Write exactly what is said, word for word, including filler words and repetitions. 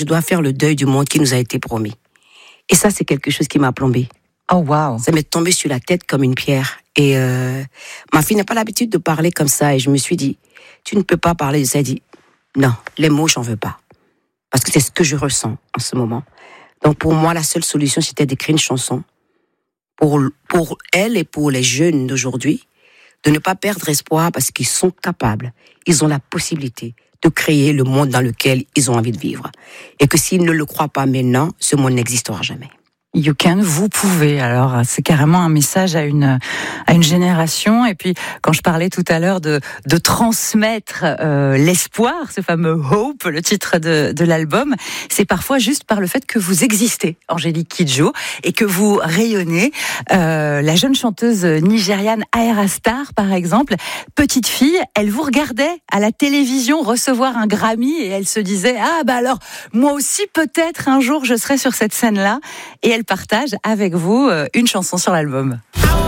je dois faire le deuil du monde qui nous a été promis. Et ça, c'est quelque chose qui m'a plombée. Oh, wow. Ça m'est tombé sur la tête comme une pierre. Et euh, ma fille n'a pas l'habitude de parler comme ça. Et je me suis dit, tu ne peux pas parler de ça. Elle dit, non, les mots, j'en veux pas. Parce que c'est ce que je ressens en ce moment. Donc pour moi, la seule solution, c'était d'écrire une chanson pour, pour elle et pour les jeunes d'aujourd'hui, de ne pas perdre espoir parce qu'ils sont capables, ils ont la possibilité de créer le monde dans lequel ils ont envie de vivre. Et que s'ils ne le croient pas maintenant, ce monde n'existera jamais. You can, vous pouvez. Alors, c'est carrément un message à une à une génération. Et puis, quand je parlais tout à l'heure de de transmettre euh, l'espoir, ce fameux hope, le titre de de l'album, c'est parfois juste par le fait que vous existez, Angélique Kidjo, et que vous rayonnez. Euh, la jeune chanteuse nigériane Ayra Starr, par exemple, petite fille, elle vous regardait à la télévision recevoir un Grammy et elle se disait ah bah alors moi aussi peut-être un jour je serai sur cette scène-là. Et elle partage avec vous une chanson sur l'album.